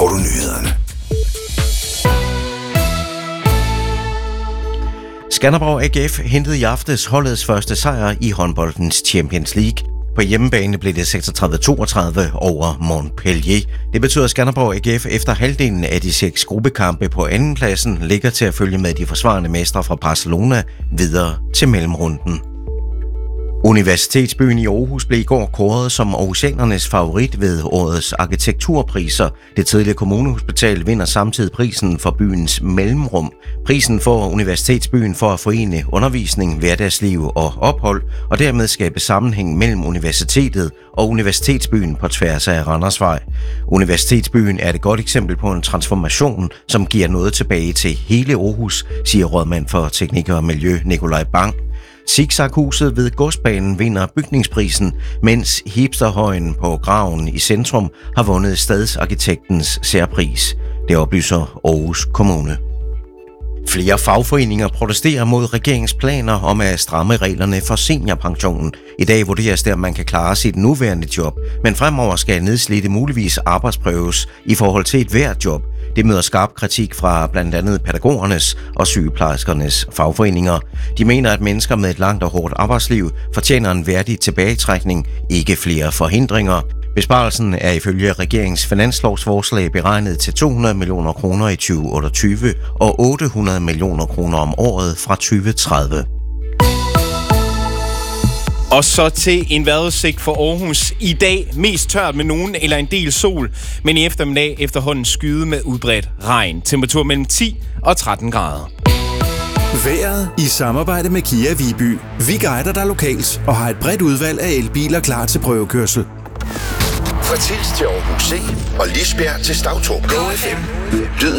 får du nyhederne. Skanderborg AGF hentede i aftes holdets første sejr i håndboldens Champions League. På hjemmebane blev det 36-32 over Montpellier. Det betyder, at Skanderborg AGF efter halvdelen af de 6 gruppekampe på andenpladsen ligger til at følge med de forsvarende mestre fra Barcelona videre til mellemrunden. Universitetsbyen i Aarhus blev i går kåret som aarhusianernes favorit ved årets arkitekturpriser. Det tidligere kommunehospital vinder samtidig prisen for byens mellemrum. Prisen får Universitetsbyen for at forene undervisning, hverdagsliv og ophold, og dermed skabe sammenhæng mellem universitetet og universitetsbyen på tværs af Randersvej. Universitetsbyen er et godt eksempel på en transformation, som giver noget tilbage til hele Aarhus, siger rådmand for teknik og miljø Nikolaj Bang. Zigzaghuset ved Godsbanen vinder bygningsprisen, mens Hipsterhøjen på Graven i centrum har vundet Stadsarkitektens særpris. Det oplyser Aarhus Kommune. Flere fagforeninger protesterer mod regeringens planer om at stramme reglerne for seniorpensionen. I dag vurderes det, at man kan klare sit nuværende job, men fremover skal nedslidte muligvis arbejdsprøves i forhold til et hvert job. Det møder skarp kritik fra blandt andet pædagogernes og sygeplejerskernes fagforeninger. De mener, at mennesker med et langt og hårdt arbejdsliv fortjener en værdig tilbagetrækning, ikke flere forhindringer. Besparelsen er ifølge regeringens finanslovsforslag beregnet til 200 millioner kroner i 2028 og 800 millioner kroner om året fra 2030. Og så til en vejrudsigt for Aarhus. I dag mest tørt med nogen eller en del sol, men i eftermiddag efterhånden skyde med udbredt regn. Temperatur mellem 10 og 13 grader. Vejret i samarbejde med Kia Viby. Vi guider dig lokalt og har et bredt udvalg af elbiler klar til prøvekørsel. Fra Tilst til Aarhus C og Lisbjerg til Stavtrup. Go FM. Lyden